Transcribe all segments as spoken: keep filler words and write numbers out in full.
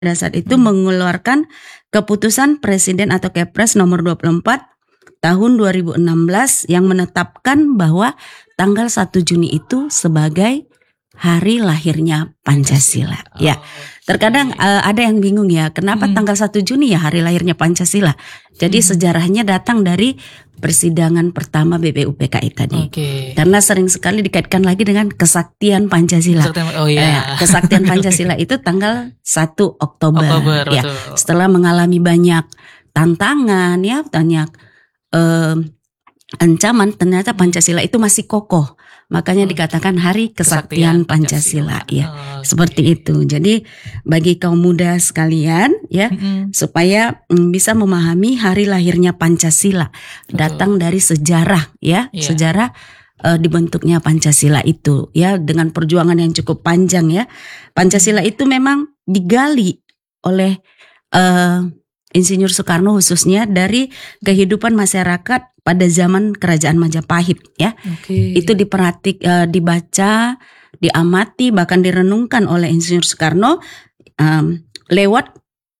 pada saat itu hmm. mengeluarkan keputusan Presiden atau Kepres nomor dua puluh empat tahun dua ribu enam belas yang menetapkan bahwa tanggal satu Juni itu sebagai hari lahirnya Pancasila. Oh, ya, terkadang uh, ada yang bingung ya, kenapa hmm. tanggal satu Juni ya hari lahirnya Pancasila. Jadi hmm. sejarahnya datang dari persidangan pertama B P U P K I tadi. Okay. Karena sering sekali dikaitkan lagi dengan kesaktian Pancasila. Oh iya. Eh, kesaktian Pancasila itu tanggal satu Oktober. Oktober ya. betul. Setelah mengalami banyak tantangan ya, banyak eh, ancaman, ternyata Pancasila itu masih kokoh. Makanya dikatakan Hari Kesaktian, Kesaktian Pancasila, Pancasila. ya. Oh, seperti okay. itu. Jadi bagi kaum muda sekalian ya, mm-hmm. supaya mm, bisa memahami hari lahirnya Pancasila. Betul. Datang dari sejarah ya, yeah. sejarah uh, dibentuknya Pancasila itu ya, dengan perjuangan yang cukup panjang ya. Pancasila itu memang digali oleh uh, Insinyur Soekarno khususnya dari kehidupan masyarakat pada zaman Kerajaan Majapahit ya. Okay. Itu diperhatik, uh, dibaca, diamati, bahkan direnungkan oleh Insinyur Soekarno um, lewat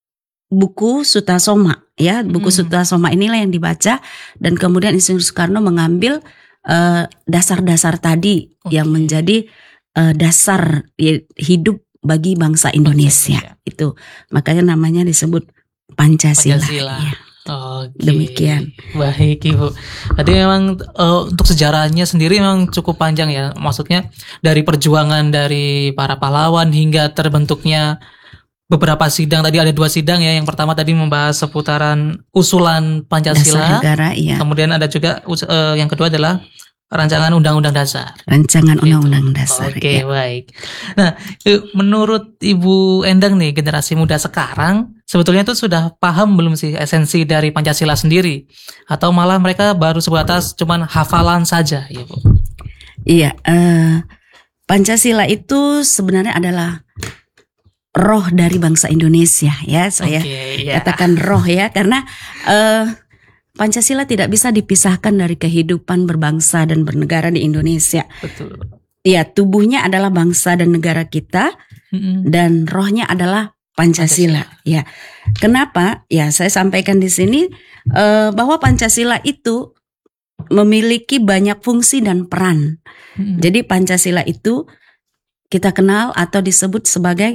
buku Sutasoma ya. Buku hmm. Sutasoma inilah yang dibaca, dan kemudian Insinyur Soekarno mengambil uh, dasar-dasar tadi okay. yang menjadi uh, dasar hidup bagi bangsa Indonesia. Okay. Itu makanya namanya disebut Pancasila. Pancasila. Ya. Oke. Demikian. Baik Ibu. Tadi memang uh, untuk sejarahnya sendiri memang cukup panjang ya. Maksudnya dari perjuangan dari para pahlawan hingga terbentuknya beberapa sidang. Tadi ada dua sidang ya. Yang pertama tadi membahas seputaran usulan Pancasila. Dasar negara, iya. Kemudian ada juga uh, yang kedua adalah Rancangan Undang-Undang Dasar. Rancangan Undang-Undang Dasar. Oke, ya. baik. Nah, menurut Ibu Endang nih, generasi muda sekarang sebetulnya tuh sudah paham belum sih esensi dari Pancasila sendiri? Atau malah mereka baru sebatas cuman hafalan saja, ya Bu? Iya, uh, Pancasila itu sebenarnya adalah roh dari bangsa Indonesia ya. Saya okay, yeah. katakan roh ya, karena uh, Pancasila tidak bisa dipisahkan dari kehidupan berbangsa dan bernegara di Indonesia. Betul. Ya, tubuhnya adalah bangsa dan negara kita, mm-hmm. dan rohnya adalah Pancasila. Pancasila. Ya, kenapa? Ya, saya sampaikan di sini uh, bahwa Pancasila itu memiliki banyak fungsi dan peran. Mm-hmm. Jadi Pancasila itu kita kenal atau disebut sebagai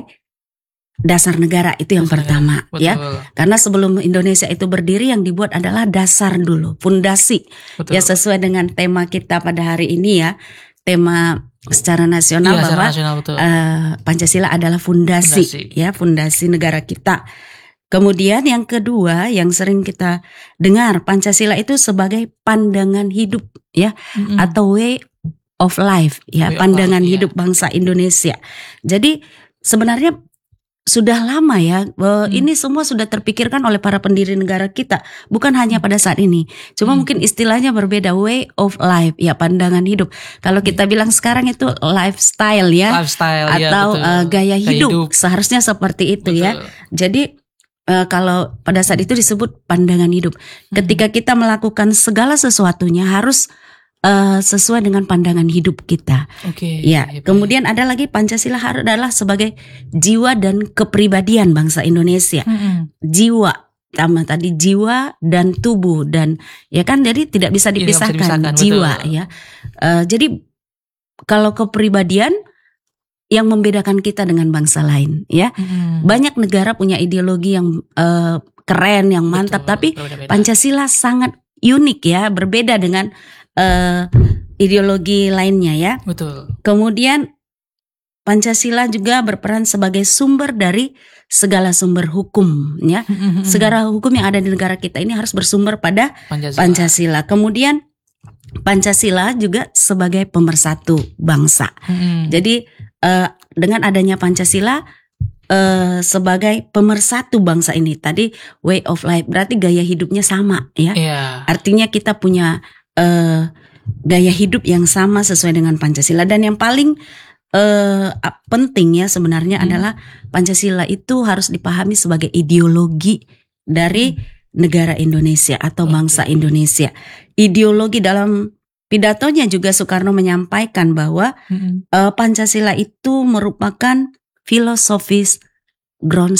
dasar negara, itu yang dasar pertama negara. Ya. Karena sebelum Indonesia itu berdiri yang dibuat adalah dasar dulu, fondasi. Ya, sesuai dengan tema kita pada hari ini ya. Tema secara nasional iya, bahwa nasional, uh, Pancasila adalah fondasi, ya, fondasi negara kita. Kemudian yang kedua yang sering kita dengar, Pancasila itu sebagai pandangan hidup ya, mm-hmm. atau way of life ya, way pandangan life, hidup yeah. bangsa Indonesia. Jadi sebenarnya sudah lama ya, hmm. ini semua sudah terpikirkan oleh para pendiri negara kita, bukan hanya pada saat ini. Cuma hmm. mungkin istilahnya berbeda, way of life, ya, pandangan hidup. Kalau kita bilang sekarang itu lifestyle ya, lifestyle, atau ya, uh, gaya hidup. hidup, seharusnya seperti itu betul. ya. Jadi uh, kalau pada saat itu disebut pandangan hidup. Ketika kita melakukan segala sesuatunya harus Uh, sesuai dengan pandangan hidup kita. Oke. Ya. Baik. Kemudian ada lagi Pancasila adalah sebagai jiwa dan kepribadian bangsa Indonesia. Mm-hmm. Jiwa, sama tadi jiwa dan tubuh, dan ya kan, jadi tidak bisa dipisahkan, ya, bisa dipisahkan jiwa betul. ya. Uh, jadi kalau kepribadian yang membedakan kita dengan bangsa lain, ya. Mm-hmm. Banyak negara punya ideologi yang uh, keren, yang mantap, betul, tapi berbeda-beda. Pancasila sangat unik ya, berbeda dengan Uh, ideologi lainnya ya. Betul. Kemudian Pancasila juga berperan sebagai sumber dari segala sumber hukum ya. Segala hukum yang ada di negara kita ini harus bersumber pada Pancasila. Pancasila. Kemudian Pancasila juga sebagai pemersatu bangsa. Mm-hmm. Jadi uh, dengan adanya Pancasila uh, sebagai pemersatu bangsa ini, tadi way of life berarti gaya hidupnya sama ya. Yeah. Artinya kita punya Uh, gaya hidup yang sama sesuai dengan Pancasila. Dan yang paling uh, penting ya sebenarnya hmm. adalah Pancasila itu harus dipahami sebagai ideologi dari hmm. negara Indonesia atau okay. bangsa Indonesia. Ideologi dalam pidatonya juga Soekarno menyampaikan bahwa hmm. uh, Pancasila itu merupakan filosofis ground selak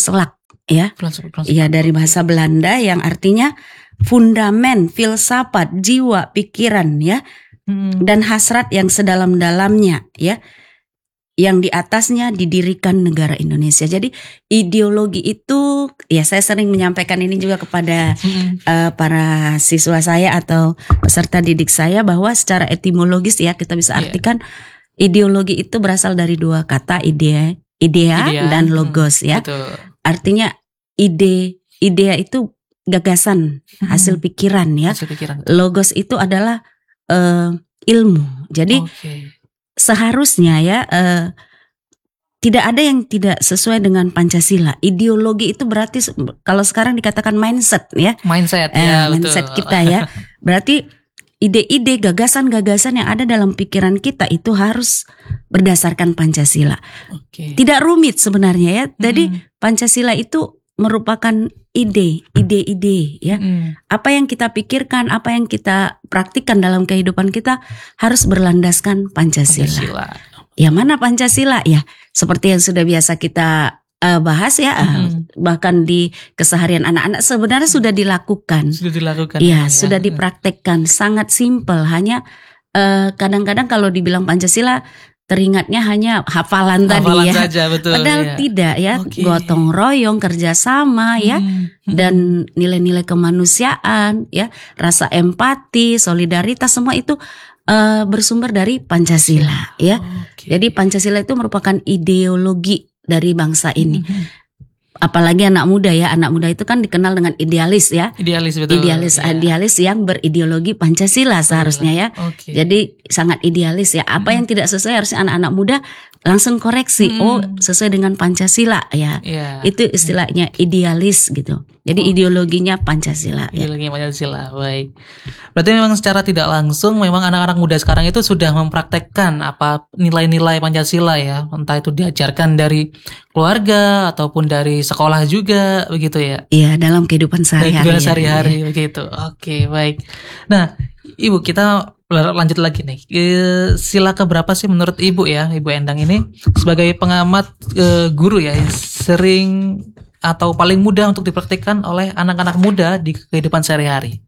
ya. Ya, dari bahasa Belanda yang artinya fundamen, filsafat, jiwa, pikiran ya. Hmm. Dan hasrat yang sedalam-dalamnya ya. Yang di atasnya didirikan negara Indonesia. Jadi ideologi itu, ya saya sering menyampaikan ini juga kepada mm-hmm. uh, para siswa saya atau peserta didik saya, bahwa secara etimologis ya kita bisa artikan yeah. ideologi itu berasal dari dua kata, idea, idea, idea. dan logos ya. Betul. Artinya ide, idea itu gagasan, mm-hmm. hasil pikiran ya. Hasil pikiran. Logos itu adalah uh, ilmu. Jadi okay. seharusnya ya uh, tidak ada yang tidak sesuai dengan Pancasila. Ideologi itu berarti kalau sekarang dikatakan mindset ya. Mindset eh, ya mindset betul. kita ya. Berarti ide-ide, gagasan-gagasan yang ada dalam pikiran kita itu harus berdasarkan Pancasila. Okay. Tidak rumit sebenarnya ya. Jadi hmm. Pancasila itu merupakan ide, ide-ide ya. Mm. Apa yang kita pikirkan, apa yang kita praktikkan dalam kehidupan kita harus berlandaskan Pancasila. Pancasila. Ya, mana Pancasila ya? Seperti yang sudah biasa kita uh, bahas ya, mm. bahkan di keseharian anak-anak sebenarnya sudah dilakukan. Sudah dilakukan. Ya, ya. Sudah dipraktekkan. Sangat simpel. Hanya uh, kadang-kadang kalau dibilang Pancasila teringatnya hanya hafalan, hafalan tadi ya, saja, betul, padahal ya. Tidak ya, okay. Gotong royong, kerjasama ya, hmm. dan nilai-nilai kemanusiaan ya, rasa empati, solidaritas, semua itu uh, bersumber dari Pancasila ya. Okay. Jadi Pancasila itu merupakan ideologi dari bangsa ini. Hmm. Apalagi anak muda ya, anak muda itu kan dikenal dengan idealis ya. Idealis betul. Idealis, ya. Idealis yang berideologi Pancasila seharusnya ya. Okay. Jadi sangat idealis ya. Apa hmm. yang tidak sesuai harusnya anak-anak muda langsung koreksi. Hmm. Oh, sesuai dengan Pancasila ya. Yeah. Itu istilahnya idealis gitu. Jadi oh. ideologinya Pancasila. Ideologinya ya. Pancasila, baik. Berarti memang secara tidak langsung memang anak-anak muda sekarang itu sudah mempraktekkan apa nilai-nilai Pancasila ya. Entah itu diajarkan dari keluarga ataupun dari sekolah juga begitu ya. Iya, dalam kehidupan sehari-hari. Kehidupan sehari-hari ya. Begitu. Oke, baik. Nah, Ibu, kita lanjut lagi nih. Sila keberapa sih menurut Ibu ya, Ibu Endang ini sebagai pengamat e, guru ya, yang sering atau paling mudah untuk dipraktikkan oleh anak-anak muda di kehidupan sehari-hari?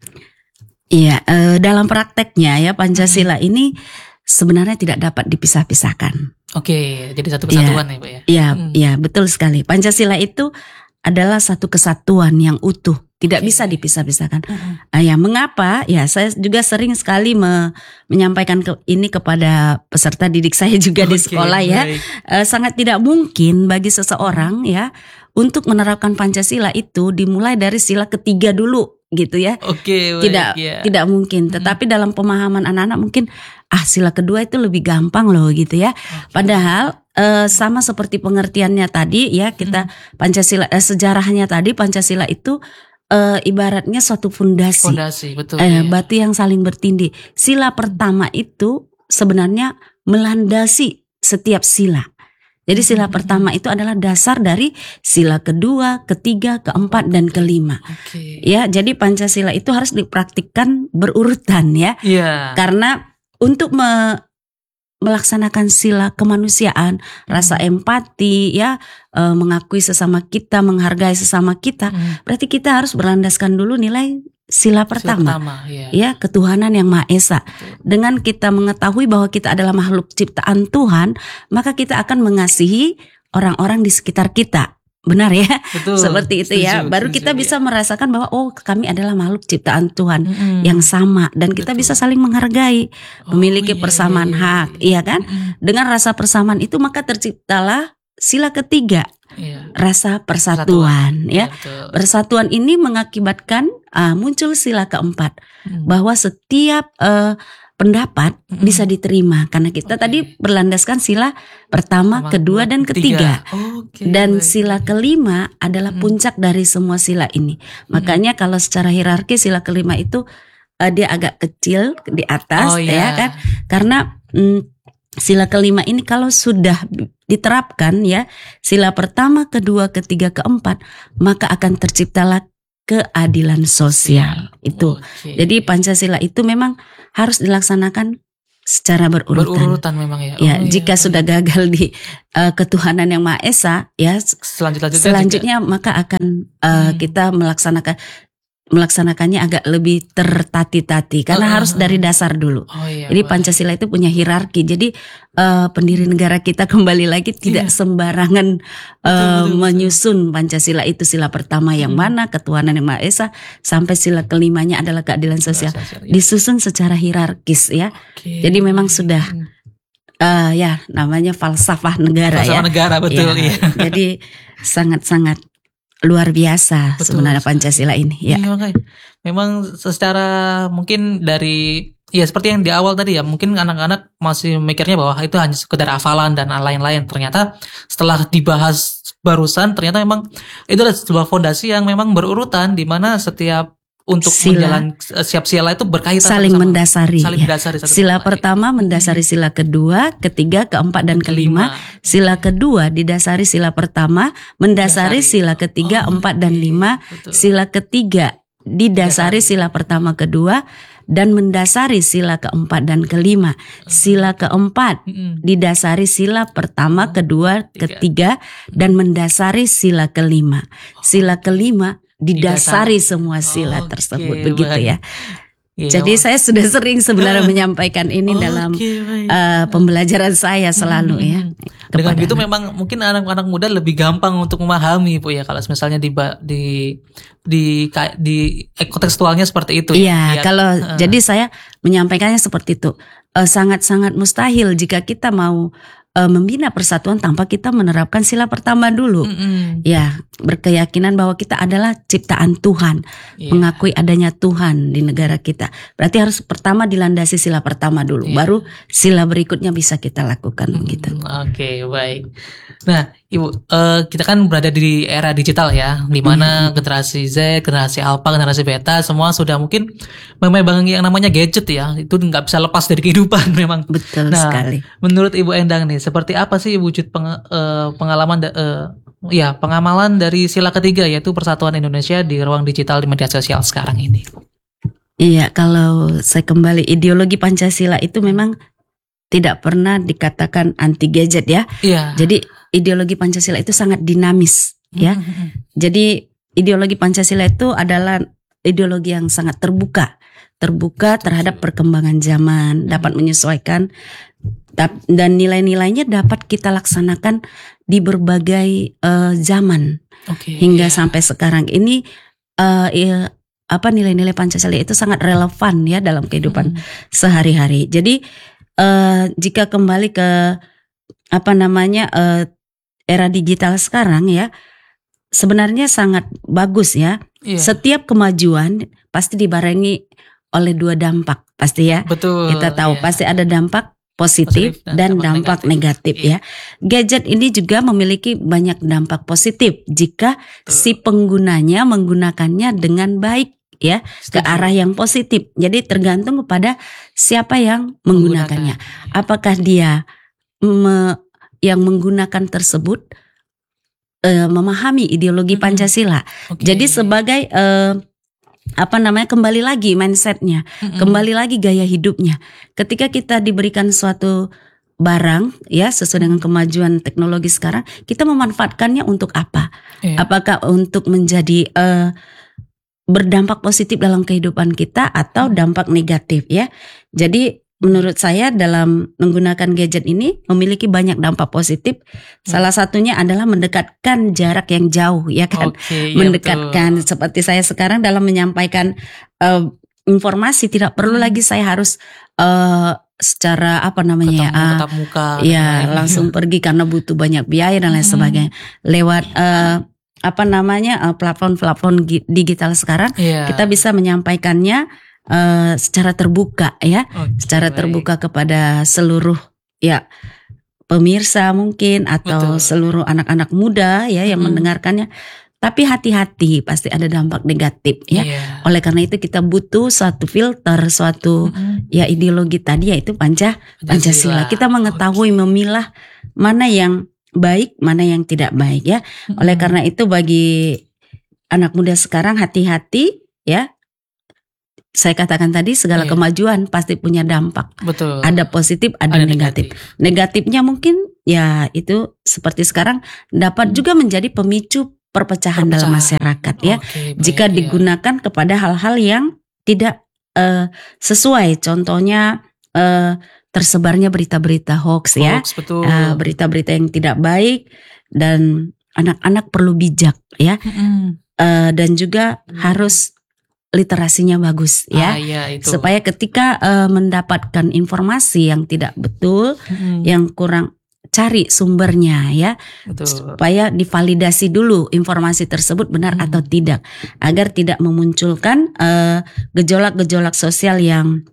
Iya, e, dalam prakteknya ya Pancasila hmm. ini sebenarnya tidak dapat dipisah-pisahkan. Oke, jadi satu kesatuan ya, ya Pak ya? Iya, hmm. iya betul sekali. Pancasila itu adalah satu kesatuan yang utuh, tidak okay. bisa dipisah-pisahkan. Uh-huh. Uh, ya, mengapa? Ya, saya juga sering sekali me- menyampaikan ke- ini kepada peserta didik saya juga okay, di sekolah ya. Uh, sangat tidak mungkin bagi seseorang ya untuk menerapkan Pancasila itu dimulai dari sila ketiga dulu gitu ya. Oke, okay, tidak yeah. tidak mungkin. Tetapi hmm. dalam pemahaman anak-anak mungkin ah sila kedua itu lebih gampang loh gitu ya. Okay. Padahal eh, sama seperti pengertiannya tadi ya kita hmm. Pancasila eh, sejarahnya tadi Pancasila itu eh, ibaratnya suatu fondasi. Fondasi betul. Eh, ya. Batu yang saling bertindih. Sila pertama itu sebenarnya melandasi setiap sila. Jadi sila pertama itu adalah dasar dari sila kedua, ketiga, keempat, dan kelima. Okay. Ya, jadi Pancasila itu harus dipraktikkan berurutan ya. Yeah. Karena untuk me- melaksanakan sila kemanusiaan, hmm. rasa empati, ya, e, mengakui sesama kita, menghargai sesama kita, hmm. berarti kita harus berlandaskan dulu nilai sila pertama, sila pertama ya. ya ketuhanan yang Maha Esa. Dengan kita mengetahui bahwa kita adalah makhluk ciptaan Tuhan, maka kita akan mengasihi orang-orang di sekitar kita. Benar ya? Betul. Seperti itu setuju, ya. Baru setuju, kita bisa ya. merasakan bahwa oh kami adalah makhluk ciptaan Tuhan mm-hmm. yang sama dan kita Betul. bisa saling menghargai, oh, memiliki iya, persamaan iya, iya. hak, iya kan? Mm-hmm. Dengan rasa persamaan itu maka terciptalah sila ketiga. Iya. Rasa persatuan, persatuan ya. Betul. Persatuan ini mengakibatkan uh, muncul sila keempat hmm. bahwa setiap uh, pendapat hmm. bisa diterima karena kita okay. tadi berlandaskan sila pertama, Sama, kedua dan ketiga. Oh, okay. Dan baik. Sila kelima adalah hmm. puncak dari semua sila ini. Hmm. Makanya kalau secara hierarki sila kelima itu uh, dia agak kecil di atas oh, ya yeah. kan? Karena mm, sila kelima ini kalau sudah diterapkan ya, sila pertama, kedua, ketiga, keempat, maka akan terciptalah keadilan sosial. Itu. Okay. Jadi Pancasila itu memang harus dilaksanakan secara berurutan. Berurutan memang ya. Ya, oh, jika iya, sudah iya. gagal di uh, ketuhanan yang Maha Esa, ya selanjutnya, selanjutnya juga. Maka akan uh, hmm. kita melaksanakan melaksanakannya agak lebih tertati-tati karena uh, harus uh, dari dasar dulu. Oh, iya, Jadi boleh. Pancasila itu punya hierarki. Jadi uh, pendiri negara kita kembali lagi tidak iya. sembarangan betul, uh, betul, menyusun betul. Pancasila itu sila pertama yang hmm. mana, ketuhanan yang Maha Esa, sampai sila kelimanya adalah keadilan sosial. sosial iya. Disusun secara hierarkis ya. Okay. Jadi memang sudah uh, ya namanya falsafah negara falsafah ya. negara betul. Ya, iya. Jadi sangat-sangat luar biasa betul, sebenarnya Pancasila ini ya. Iya, makanya. Memang secara mungkin dari ya seperti yang di awal tadi ya, mungkin anak-anak masih mikirnya bahwa itu hanya sekedar hafalan dan lain-lain. Ternyata setelah dibahas barusan ternyata memang itu adalah sebuah fondasi yang memang berurutan di mana setiap untuk menjalan siap sila itu berkaitan saling sama, mendasari. Saling ya. mendasari sila pertama mendasari sila kedua, ketiga, keempat dan kelima. Sila kedua didasari sila pertama, mendasari Dasari. sila ketiga, oh, empat dan lima. Betul. Sila ketiga didasari sila pertama kedua dan mendasari sila keempat dan kelima. Sila keempat didasari sila pertama, kedua, ketiga dan mendasari sila kelima. Sila kelima didasari semua sila oh, tersebut okay, begitu baik. ya. Yeah. Jadi saya sudah sering sebenarnya menyampaikan ini oh, dalam okay, uh, pembelajaran saya selalu hmm. ya. Dengan gitu memang mungkin anak-anak muda lebih gampang untuk memahami Bu ya kalau misalnya di di di di kontekstualnya seperti itu ya. Iya, kalau uh. jadi saya menyampaikannya seperti itu. Uh, sangat-sangat mustahil jika kita mau membina persatuan tanpa kita menerapkan sila pertama dulu. Mm-hmm. Ya, berkeyakinan bahwa kita adalah ciptaan Tuhan, yeah. mengakui adanya Tuhan di negara kita. Berarti harus pertama dilandasi sila pertama dulu, yeah. baru sila berikutnya bisa kita lakukan mm-hmm. gitu. Oke, okay, baik. Nah, Ibu, uh, kita kan berada di era digital ya, di mana mm-hmm. generasi Z, generasi Alpha, generasi Beta semua sudah mungkin memegang yang namanya gadget ya. Itu nggak bisa lepas dari kehidupan memang. Betul nah, sekali. Menurut Ibu Endang nih, seperti apa sih wujud peng, uh, pengalaman uh, ya pengamalan dari sila ketiga yaitu persatuan Indonesia di ruang digital di media sosial sekarang ini? Iya, kalau saya kembali ideologi Pancasila itu memang tidak pernah dikatakan anti gadget ya. Iya. Jadi ideologi Pancasila itu sangat dinamis ya. Mm-hmm. Jadi ideologi Pancasila itu adalah ideologi yang sangat terbuka, terbuka terhadap perkembangan zaman, dapat menyesuaikan dan nilai-nilainya dapat kita laksanakan di berbagai uh, zaman okay, hingga yeah. sampai sekarang ini uh, ya, apa nilai-nilai Pancasila itu sangat relevan ya dalam kehidupan mm-hmm. sehari-hari. Jadi uh, jika kembali ke apa namanya uh, era digital sekarang ya sebenarnya sangat bagus ya. Yeah. Setiap kemajuan pasti dibarengi oleh dua dampak pasti ya. Betul. Kita tahu yeah. pasti ada dampak positif, positif dan, dan dampak, dampak negatif, negatif yeah. ya. Gadget ini juga memiliki banyak dampak positif jika Betul. si penggunanya menggunakannya dengan baik ya Setuju. ke arah yang positif. Jadi tergantung kepada siapa yang menggunakannya. Menggunakan. Apakah dia me, yang menggunakan tersebut uh, memahami ideologi hmm. Pancasila. Okay. Jadi sebagai uh, apa namanya kembali lagi mindsetnya, mm-hmm. kembali lagi gaya hidupnya. Ketika kita diberikan suatu barang ya sesuai dengan kemajuan teknologi sekarang, kita memanfaatkannya untuk apa? Yeah. Apakah untuk menjadi uh, berdampak positif dalam kehidupan kita atau dampak negatif ya? Jadi menurut saya dalam menggunakan gadget ini memiliki banyak dampak positif. Salah satunya adalah mendekatkan jarak yang jauh ya kan. Okay, mendekatkan ya seperti saya sekarang dalam menyampaikan uh, informasi tidak perlu hmm. lagi saya harus uh, secara apa namanya Ketemu, uh, tetap muka ya langsung pergi karena butuh banyak biaya dan lain hmm. sebagainya. Lewat uh, apa namanya uh, platform-platform digital sekarang yeah. kita bisa menyampaikannya Uh, secara terbuka ya, okay, secara baik. terbuka kepada seluruh ya pemirsa mungkin atau Betul. seluruh anak-anak muda ya yang hmm. mendengarkannya. Tapi hati-hati pasti ada dampak negatif ya. Yeah. Oleh karena itu kita butuh suatu filter, suatu hmm. ya ideologi tadi yaitu Panca Pancasila. Kita mengetahui okay. memilah mana yang baik, mana yang tidak baik ya. Hmm. Oleh karena itu bagi anak muda sekarang hati-hati ya. saya katakan tadi segala Iya. kemajuan pasti punya dampak. Betul. Ada positif, ada, Ada negatif. negatif. Negatifnya mungkin ya itu seperti sekarang dapat juga menjadi pemicu perpecahan, dalam Perpecahan. masyarakat ya. Oke, baik, Jika ya. digunakan kepada hal-hal yang tidak eh, sesuai. Contohnya eh, tersebarnya berita-berita hoax ya. Hoax, betul. Eh, berita-berita yang tidak baik, dan anak-anak perlu bijak ya. Mm-mm. Eh, dan juga harus literasinya bagus ya. Ah, iya, itu. Supaya ketika uh, mendapatkan informasi yang tidak betul, Mm-mm. yang kurang, cari sumbernya ya, Betul. supaya divalidasi dulu informasi tersebut benar Hmm. atau tidak, agar tidak memunculkan uh, gejolak-gejolak sosial yang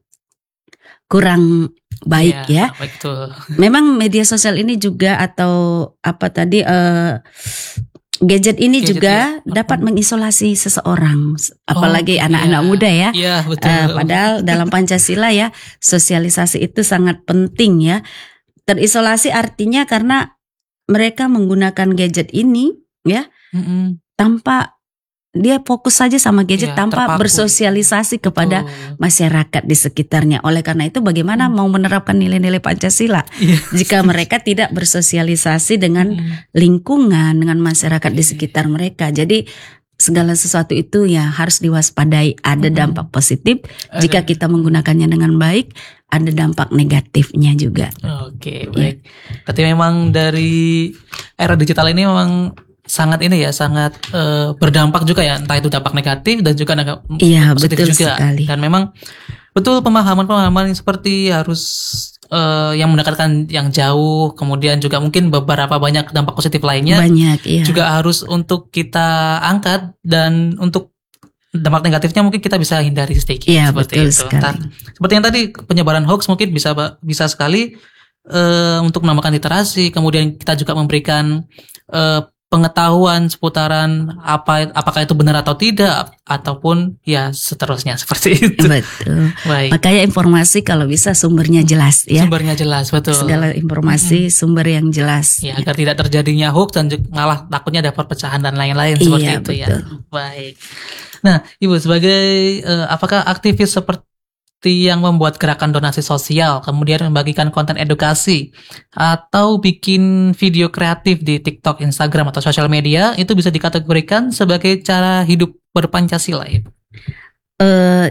kurang baik ya. Iya, betul. Memang media sosial ini juga atau apa tadi uh, gadget ini Gadget juga ya. dapat mengisolasi seseorang, apalagi Oh, anak-anak iya. muda ya. Iya, betul. Eh, padahal dalam Pancasila ya, sosialisasi itu sangat penting ya. Terisolasi artinya karena mereka menggunakan gadget ini ya Mm-mm. tanpa dia fokus saja sama gadget, Iya, tanpa terpaku. bersosialisasi kepada Betul. masyarakat di sekitarnya. Oleh karena itu bagaimana Hmm. mau menerapkan nilai-nilai Pancasila Iya. jika mereka tidak bersosialisasi dengan Mm. lingkungan, dengan masyarakat di Oke. sekitar mereka. Jadi segala sesuatu itu ya harus diwaspadai. Ada Mm-mm. dampak positif Ada. jika kita menggunakannya dengan baik, ada dampak negatifnya juga. Oke, baik. Berarti memang dari era digital ini memang sangat ini ya, sangat eh, berdampak juga ya, entah itu dampak negatif dan juga nega- Iya, positif betul juga. sekali. Dan memang betul pemahaman-pemahaman yang seperti harus eh, yang mendekatkan yang jauh, kemudian juga mungkin beberapa banyak dampak positif lainnya Banyak ya. juga harus untuk kita angkat, dan untuk dampak negatifnya mungkin kita bisa hindari sedikit Iya, seperti betul itu. sekali. Entah- seperti yang tadi penyebaran hoax mungkin bisa bisa sekali eh, untuk menambahkan literasi, kemudian kita juga memberikan eh, pengetahuan seputaran apa apakah itu benar atau tidak, ataupun ya seterusnya seperti itu. Betul. Baik. Makanya informasi kalau bisa sumbernya jelas ya. Sumbernya jelas, betul. Segala informasi sumber yang jelas. Ya, agar tidak terjadinya hoax dan juga malah takutnya ada perpecahan dan lain-lain seperti Iya, itu ya. betul. Baik. Nah, Ibu sebagai eh, apakah aktivis seperti yang membuat gerakan donasi sosial, kemudian membagikan konten edukasi, atau bikin video kreatif di TikTok, Instagram, atau sosial media, itu bisa dikategorikan sebagai cara hidup berpancasila, Ibu? Eh,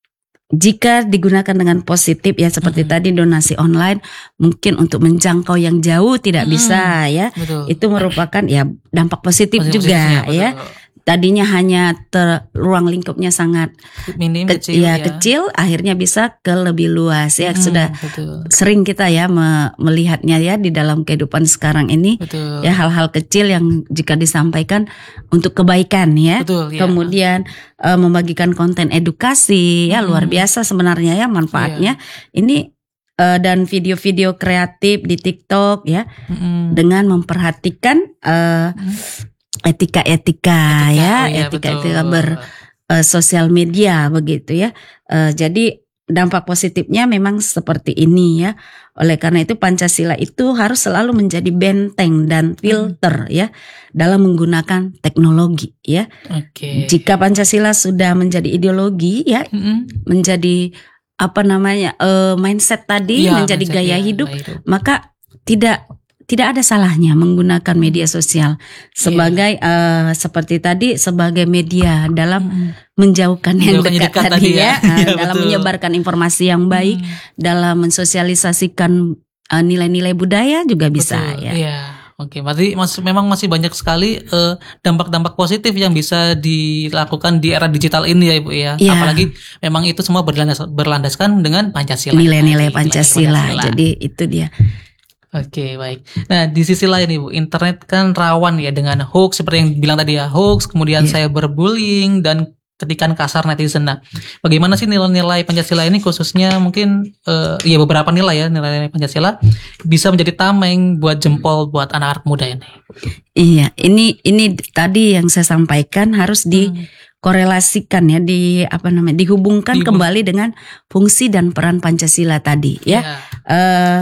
jika digunakan dengan positif ya seperti Mhm. tadi donasi online, mungkin untuk menjangkau yang jauh tidak Mhm. bisa ya. Betul. Itu merupakan ya dampak positif Positif- juga positifnya, ya. betul. Tadinya hanya ter, ruang lingkupnya sangat Minim, ke- kecil, ya, ya. kecil, akhirnya bisa ke lebih luas ya. Mhm, Sudah betul. sering kita ya me- melihatnya ya di dalam kehidupan sekarang ini. Betul. Ya hal-hal kecil yang jika disampaikan untuk kebaikan ya. Betul, ya. Kemudian eh, membagikan konten edukasi ya Hmm. luar biasa sebenarnya ya manfaatnya. Ini eh, dan video-video kreatif di TikTok ya Mhm. dengan memperhatikan eh, Mhm. etika-etika Etika, ya, oh iya, etika-etika betul. ber eh, sosial media begitu ya. Eh, jadi dampak positifnya memang seperti ini ya. Oleh karena itu Pancasila itu harus selalu menjadi benteng dan filter ya dalam menggunakan teknologi ya. Oke. Jika Pancasila sudah menjadi ideologi ya, Mhm. menjadi apa namanya eh, mindset tadi, Iya, menjadi mindset, gaya iya, hidup, gaya hidup. maka tidak tidak ada salahnya menggunakan media sosial sebagai eh, seperti tadi sebagai media dalam Mhm. menjauhkan yang Menjauhkan yang dekat, dekat tadi tadi ya, ya. eh, Iya, dalam betul. menyebarkan informasi yang baik, Mhm. dalam mensosialisasikan eh, nilai-nilai budaya juga bisa Betul, ya. Iya. Oke, berarti mas, memang masih banyak sekali eh, dampak-dampak positif yang bisa dilakukan di era digital ini ya Ibu ya. Iya. Apalagi memang itu semua berlandas, berlandaskan dengan Pancasila. Nilai-nilai Tadi, Pancasila. Pancasila. Jadi itu dia. Oke, baik. Nah, di sisi lain Ibu, internet kan rawan ya dengan hoax seperti yang bilang tadi ya, hoax, kemudian Iya. cyberbullying dan ketikan kasar netizen. Nah, bagaimana sih nilai-nilai Pancasila ini khususnya mungkin eh, ya beberapa nilai ya, nilai-nilai Pancasila bisa menjadi tameng buat jempol buat anak-anak muda ini. Iya, ini ini tadi yang saya sampaikan harus dikorelasikan ya, di apa namanya, dihubungkan Dihubung- kembali dengan fungsi dan peran Pancasila tadi ya. Iya. Eh,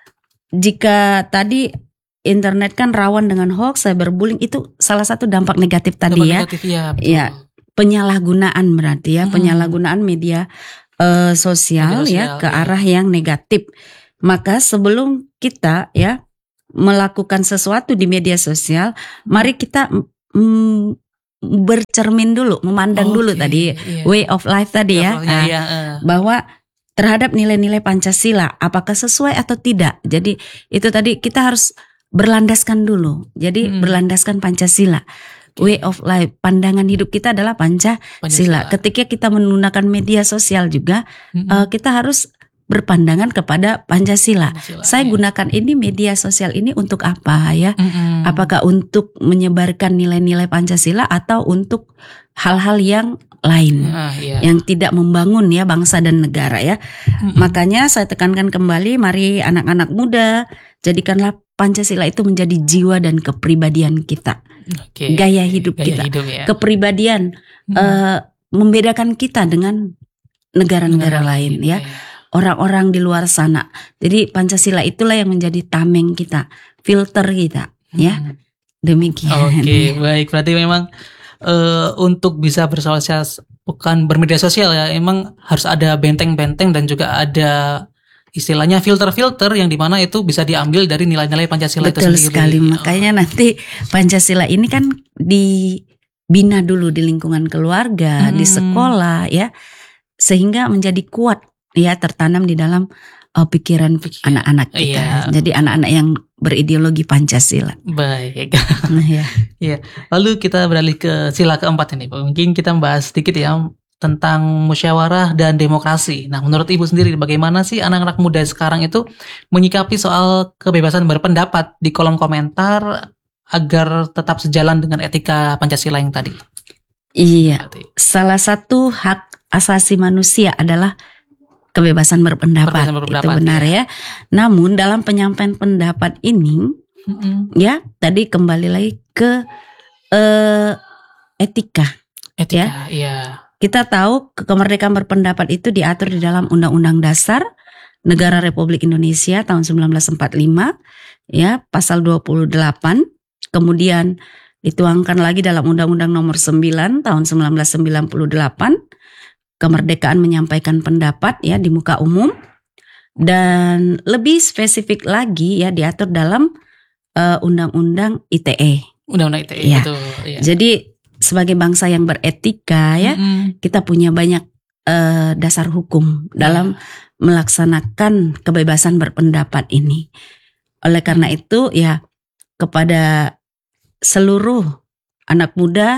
jika tadi internet kan rawan dengan hoax, cyberbullying, itu salah satu dampak negatif tadi Dampak ya. negatif, ya, betul. Iya. penyalahgunaan berarti ya, hmm. penyalahgunaan media uh, sosial, media sosial ya ke ya. arah yang negatif. Maka sebelum kita ya melakukan sesuatu di media sosial, mari kita mm, bercermin dulu, memandang oh, dulu okay. tadi yeah. way of life tadi ya, nah, yeah, uh. bahwa terhadap nilai-nilai Pancasila apakah sesuai atau tidak. Jadi itu tadi kita harus berlandaskan dulu. Jadi hmm. berlandaskan Pancasila. Way of life, pandangan hidup kita adalah Pancasila. Pancasila. Ketika kita menggunakan media sosial juga, mm-hmm. uh, kita harus berpandangan kepada Pancasila. Pancasila Saya ya. gunakan ini media sosial ini untuk apa ya? Mm-hmm. Apakah untuk menyebarkan nilai-nilai Pancasila atau untuk hal-hal yang lain, ah, iya. yang tidak membangun ya bangsa dan negara ya? Mm-hmm. Makanya saya tekankan kembali, mari anak-anak muda jadikanlah Pancasila itu menjadi jiwa dan kepribadian kita. Okay. Gaya hidup Gaya kita, hidup, ya. kepribadian hmm. uh, membedakan kita dengan negara-negara Negara lain ya, ya, orang-orang di luar sana. Jadi Pancasila itulah yang menjadi tameng kita, filter kita, hmm. ya. Demikian. Oke, okay, baik. Berarti memang uh, untuk bisa bersosialisasi, bukan bermedia sosial ya, emang harus ada benteng-benteng dan juga ada istilahnya filter-filter yang dimana itu bisa diambil dari nilai-nilai Pancasila Betul itu sendiri. Betul sekali, makanya nanti Pancasila ini kan dibina dulu di lingkungan keluarga, hmm. di sekolah ya, sehingga menjadi kuat ya, tertanam di dalam uh, pikiran anak-anak kita. Iya. Jadi anak-anak yang berideologi Pancasila. Baik. Nah, ya. Iya. Lalu kita beralih ke sila keempat ini. Mungkin kita bahas sedikit ya tentang musyawarah dan demokrasi. Nah, menurut Ibu sendiri bagaimana sih anak-anak muda sekarang itu menyikapi soal kebebasan berpendapat di kolom komentar agar tetap sejalan dengan etika Pancasila yang tadi? Iya, salah satu hak asasi manusia adalah kebebasan berpendapat. Kebebasan berpendapat itu benar ya. ya. Namun dalam penyampaian pendapat ini, mm-hmm. ya tadi kembali lagi ke uh, etika. Etika, ya. Iya. Kita tahu kemerdekaan berpendapat itu diatur di dalam Undang-Undang Dasar Negara Republik Indonesia tahun sembilan belas empat puluh lima, ya pasal dua puluh delapan, kemudian dituangkan lagi dalam Undang-Undang Nomor sembilan tahun sembilan belas sembilan puluh delapan, kemerdekaan menyampaikan pendapat ya di muka umum, dan lebih spesifik lagi ya diatur dalam uh, Undang-Undang I T E. Undang-Undang I T E ya. Betul. Ya. Jadi sebagai bangsa yang beretika ya, mm-hmm. kita punya banyak uh, dasar hukum dalam yeah. melaksanakan kebebasan berpendapat ini. Oleh karena itu ya kepada seluruh anak muda,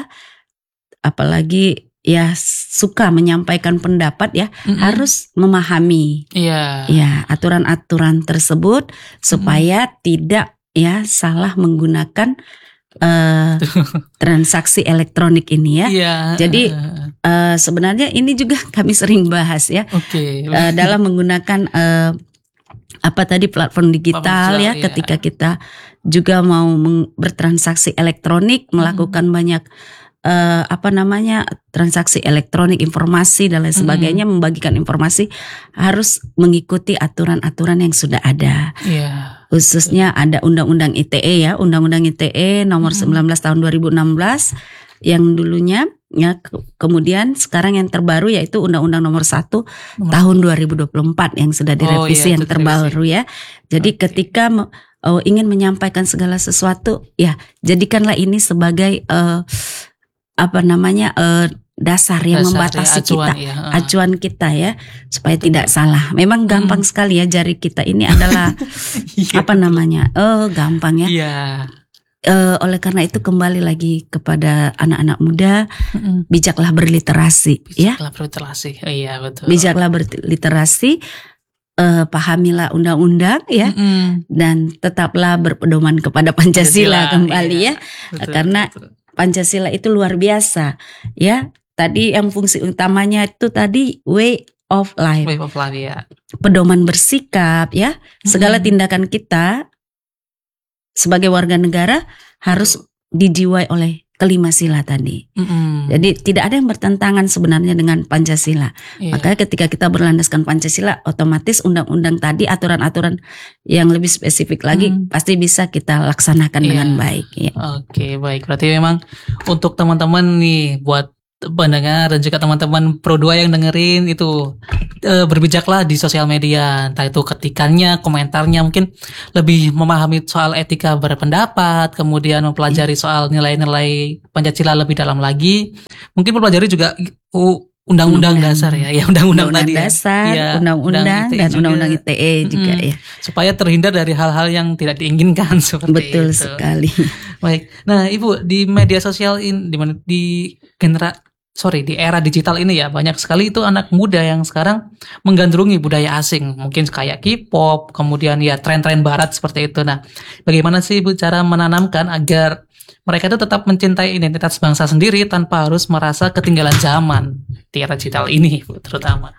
apalagi ya suka menyampaikan pendapat ya, mm-hmm. harus memahami yeah. ya aturan-aturan tersebut supaya mm-hmm. tidak ya salah menggunakan Uh, transaksi elektronik ini ya. Yeah. Jadi uh, sebenarnya ini juga kami sering bahas ya. Okay. Uh, dalam menggunakan uh, apa tadi platform digital ya, yeah. ketika kita juga mau meng- bertransaksi elektronik, melakukan hmm. banyak uh, apa namanya transaksi elektronik, informasi dan lain sebagainya, hmm. membagikan informasi harus mengikuti aturan-aturan yang sudah ada. Yeah. Khususnya ada Undang-Undang I T E ya, Undang-Undang I T E nomor hmm. sembilan belas tahun dua ribu enam belas yang dulunya ya, ke- kemudian sekarang yang terbaru yaitu Undang-Undang Nomor satu nomor tahun dua ribu dua puluh empat yang sudah direvisi, oh, iya, yang terbaru ya. Jadi okay. ketika oh, ingin menyampaikan segala sesuatu ya, jadikanlah ini sebagai uh, apa namanya uh, dasar yang dasar membatasi ya, acuan, kita, ya. uh. acuan kita ya, supaya tidak salah. Memang gampang hmm. sekali ya, jari kita ini adalah apa namanya, oh gampang ya. Yeah. Uh, oleh karena itu kembali lagi kepada anak-anak muda, mm-hmm. bijaklah berliterasi, bijaklah ya. berliterasi, oh, iya betul. Bijaklah berliterasi, uh, pahamilah undang-undang ya, mm-hmm. dan tetaplah berpedoman kepada Pancasila, Pancasila kembali iya. ya, betul, karena betul. Pancasila itu luar biasa ya. Tadi yang fungsi utamanya itu tadi way of life. Way of life ya. Pedoman bersikap ya. Segala hmm. tindakan kita sebagai warga negara harus dijiwai oleh kelima sila tadi. Hmm. Jadi tidak ada yang bertentangan sebenarnya dengan Pancasila. Yeah. Makanya ketika kita berlandaskan Pancasila, otomatis undang-undang tadi, aturan-aturan yang lebih spesifik lagi hmm. pasti bisa kita laksanakan yeah. dengan baik. Ya. Oke, okay, baik. Berarti memang untuk teman-teman nih buat pendengar dan juga teman-teman Pro dua yang dengerin itu e, berbijaklah di sosial media, entah itu ketikannya, komentarnya, mungkin lebih memahami soal etika berpendapat, kemudian mempelajari soal nilai-nilai Pancasila lebih dalam lagi, mungkin mempelajari juga uh, undang-undang dasar ya, ya undang-undang tadi dasar, ya, undang-undang dan undang-undang I T E juga mm-hmm. ya, supaya terhindar dari hal-hal yang tidak diinginkan seperti betul itu. sekali. Baik, nah Ibu di media sosial ini, di di genera, sorry di era digital ini ya, banyak sekali itu anak muda yang sekarang menggandrungi budaya asing, mungkin kayak K-pop, kemudian ya tren-tren barat seperti itu. Nah, bagaimana sih Ibu cara menanamkan agar mereka itu tetap mencintai identitas bangsa sendiri tanpa harus merasa ketinggalan zaman di era digital ini, terutama.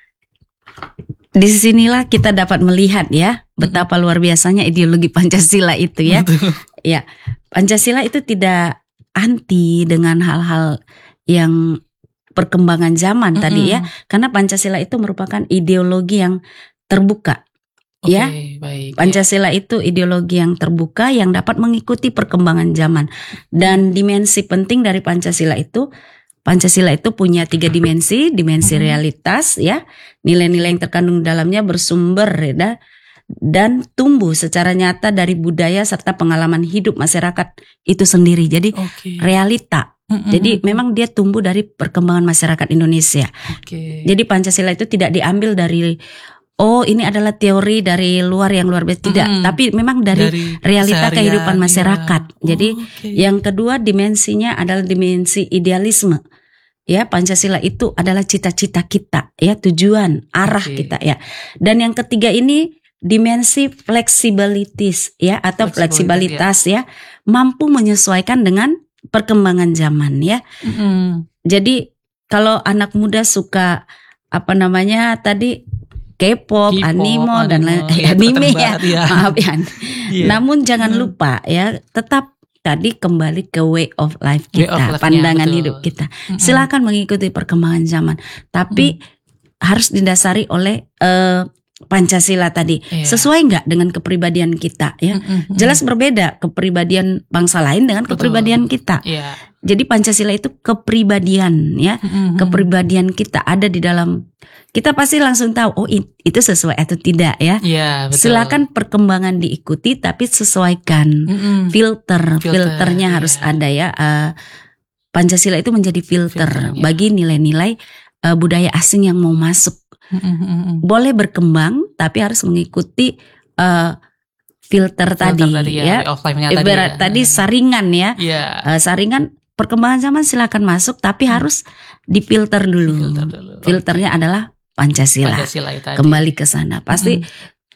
Di sinilah kita dapat melihat ya betapa luar biasanya ideologi Pancasila itu ya. Betul. Ya, Pancasila itu tidak anti dengan hal-hal yang perkembangan zaman mm-hmm. tadi ya, karena Pancasila itu merupakan ideologi yang terbuka. Oke, ya, baik, Pancasila ya. Itu ideologi yang terbuka yang dapat mengikuti perkembangan zaman. Dan dimensi penting dari Pancasila itu, Pancasila itu punya tiga dimensi, dimensi hmm. realitas ya, nilai-nilai yang terkandung dalamnya bersumber ya, dan tumbuh secara nyata dari budaya serta pengalaman hidup masyarakat itu sendiri. Jadi okay. realita. Mm-hmm. Jadi memang dia tumbuh dari perkembangan masyarakat Indonesia. Okay. Jadi Pancasila itu tidak diambil dari oh ini adalah teori dari luar yang luar biasa, tidak, mm-hmm. tapi memang dari, dari realita kehidupan masyarakat. Ya. Jadi oh, okay. yang kedua dimensinya adalah dimensi idealisme. Ya, Pancasila itu adalah cita-cita kita, ya, tujuan, arah okay. kita ya. Dan yang ketiga ini dimensi fleksibilitas ya atau fleksibilitas ya. ya, mampu menyesuaikan dengan perkembangan zaman ya. Mm-hmm. Jadi kalau anak muda suka apa namanya tadi K-pop, K-pop anime dan lain ya, anime ya, ya. Maaf ya. Yeah. Namun jangan lupa ya, tetap tadi kembali ke way of life kita, of life, pandangan ya, hidup kita. Mm-hmm. Silakan mengikuti perkembangan zaman, tapi mm. harus didasari oleh uh, Pancasila tadi. Yeah. Sesuai nggak dengan kepribadian kita ya? Mm-hmm. Jelas berbeda kepribadian bangsa lain dengan Betul. kepribadian kita. Yeah. Jadi Pancasila itu kepribadian ya, mm-hmm. kepribadian kita ada di dalam. Kita pasti langsung tahu, oh itu sesuai atau tidak ya. Yeah, betul. Silakan perkembangan diikuti, tapi sesuaikan mm-hmm. filter, filter, filternya yeah. harus ada ya. Uh, Pancasila itu menjadi filter, filter bagi nilai-nilai uh, budaya asing yang mau masuk. Mm-hmm. Boleh berkembang, tapi harus mengikuti uh, filter, filter tadi, tadi ya. Ibarat tadi, ya. tadi saringan ya, yeah. uh, saringan. Perkembangan zaman silakan masuk, tapi hmm. harus difilter dulu. Filter dulu. Filternya okay. adalah Pancasila. Pancasila Kembali ke sana. Pasti hmm.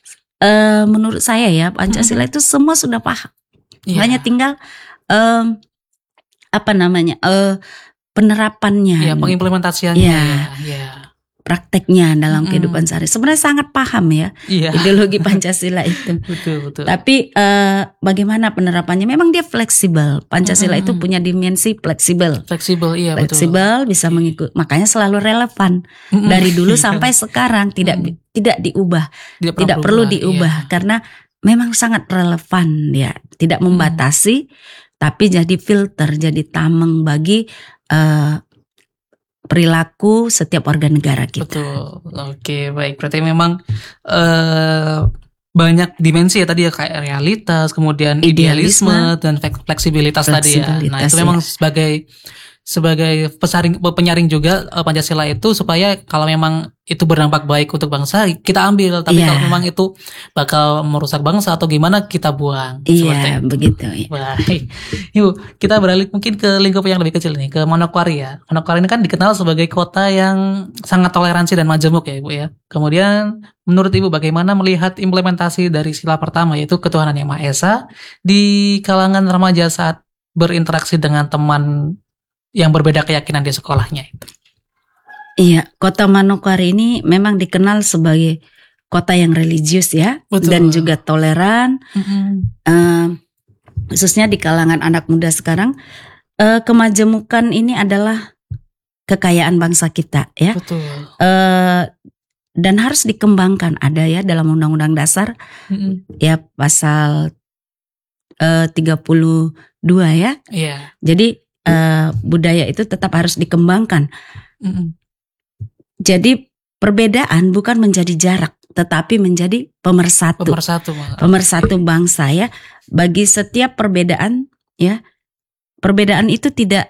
uh, menurut saya ya Pancasila hmm. itu semua sudah paham. Yeah. Hanya tinggal um, apa namanya uh, penerapannya. Ya, pengimplementasiannya. Ya. Ya. Ya. Prakteknya dalam mm-hmm. kehidupan sehari. Sebenarnya sangat paham ya yeah. ideologi Pancasila itu. Betul betul. Tapi uh, bagaimana penerapannya? Memang dia fleksibel. Pancasila mm-hmm. itu punya dimensi fleksibel. Fleksibel, iya fleksibel, betul. bisa mengikut. Makanya selalu relevan mm-hmm. dari dulu sampai sekarang tidak mm-hmm. tidak diubah, tidak, tidak perlu diubah iya. karena memang sangat relevan ya. Tidak membatasi, mm-hmm. tapi jadi filter, jadi tameng bagi uh, perilaku setiap warga negara kita. Betul. Oke, baik. Berarti memang uh, banyak dimensi ya tadi ya, kayak realitas, kemudian idealisme, idealisme dan fleksibilitas, fleksibilitas tadi ya. Nah, itu ya. memang sebagai sebagai pesaring, penyaring juga uh, Pancasila itu, supaya kalau memang itu berdampak baik untuk bangsa kita ambil, tapi yeah. kalau memang itu bakal merusak bangsa atau gimana kita buang. Iya, yeah, begitu. Ya. Baik. Yuk, kita beralih mungkin ke lingkup yang lebih kecil nih, ke Manokwari ya. Manokwari ini kan dikenal sebagai kota yang sangat toleransi dan majemuk ya Ibu ya. Kemudian menurut Ibu bagaimana melihat implementasi dari sila pertama, yaitu ketuhanan yang Maha Esa, di kalangan remaja saat berinteraksi dengan teman yang berbeda keyakinan di sekolahnya itu? Iya, kota Manokwari ini memang dikenal sebagai kota yang religius ya. Betul. Dan juga toleran. Mm-hmm. Uh, khususnya di kalangan anak muda sekarang, uh, kemajemukan ini adalah kekayaan bangsa kita ya. Betul. Uh, dan harus dikembangkan, ada ya dalam Undang-Undang Dasar mm-hmm. ya pasal uh, tiga puluh dua ya. Iya. Jadi uh, budaya itu tetap harus dikembangkan. Mm-mm. Jadi perbedaan bukan menjadi jarak, tetapi menjadi pemersatu. Pemersatu, pemersatu bangsa ya. Bagi setiap perbedaan ya, perbedaan itu tidak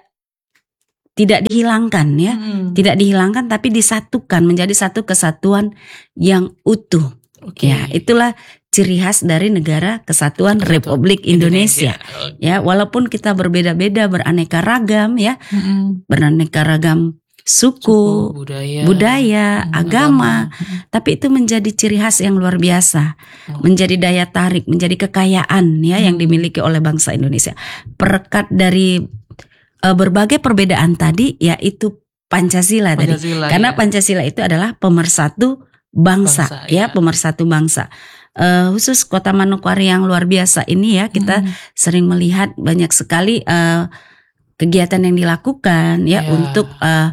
tidak dihilangkan ya, hmm. tidak dihilangkan tapi disatukan menjadi satu kesatuan yang utuh. Okay. Ya, itulah ciri khas dari negara kesatuan Kesatuan Republik Indonesia. Indonesia. Okay. Ya, walaupun kita berbeda-beda, beraneka ragam ya, hmm. beraneka ragam suku, suku budaya, budaya hmm, agama, agama. Tapi itu menjadi ciri khas yang luar biasa, oh. menjadi daya tarik, menjadi kekayaan ya hmm. yang dimiliki oleh bangsa Indonesia. Perekat dari uh, berbagai perbedaan tadi, yaitu Pancasila, Pancasila tadi, karena ya. Pancasila itu adalah pemersatu bangsa, bangsa ya, ya, pemersatu bangsa. Uh, khusus Kota Manokwari yang luar biasa ini ya, kita hmm. sering melihat banyak sekali Uh, kegiatan yang dilakukan ya, ya. untuk uh,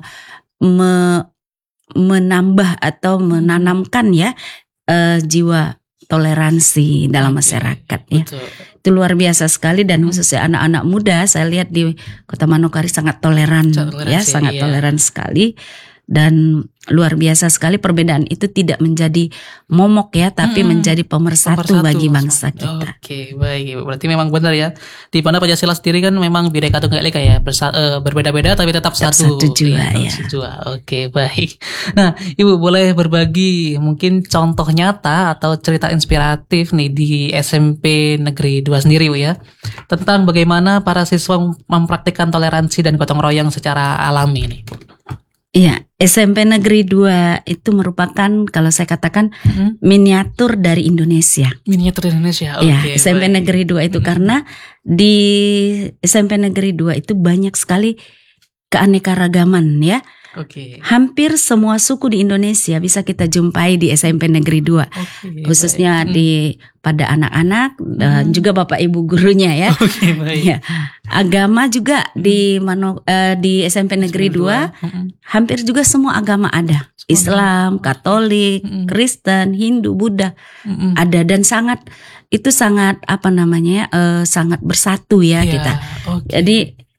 me, menambah atau menanamkan ya uh, jiwa toleransi dalam masyarakat ya. Betul. Itu luar biasa sekali dan khususnya anak-anak muda saya lihat di Kota Manokwari sangat toleran ya, sangat ya. toleran sekali. Dan luar biasa sekali, perbedaan itu tidak menjadi momok ya, tapi hmm, menjadi pemersatu, pemersatu bagi bangsa kita. Oke, baik. Berarti memang benar ya. Di mana Pancasila sendiri kan memang Bhinneka Tunggal Ika ya, bersa- uh, berbeda-beda tapi tetap, tetap satu. Satu jua ya. Jua. Oke, baik. Nah, Ibu boleh berbagi mungkin contoh nyata atau cerita inspiratif nih di S M P Negeri dua sendiri Bu ya, tentang bagaimana para siswa mempraktikkan toleransi dan gotong royong secara alami nih Bu. Iya, S M P Negeri dua itu merupakan kalau saya katakan mm-hmm. miniatur dari Indonesia. Miniatur Indonesia. Oke. Okay, ya, S M P baik. Negeri dua itu mm-hmm. karena di S M P Negeri dua itu banyak sekali keanekaragaman ya. Oke. Okay. Hampir semua suku di Indonesia bisa kita jumpai di S M P Negeri dua. Okay, khususnya baik. di pada anak-anak hmm. dan juga Bapak Ibu gurunya ya. Okay, baik. Ya. Agama juga hmm. di Mano, uh, di S M P Negeri dua hmm. hampir juga semua agama ada. Islam, Katolik, hmm. Kristen, Hindu, Buddha hmm. ada, dan sangat itu sangat apa namanya uh, sangat bersatu ya, ya kita. Okay. Jadi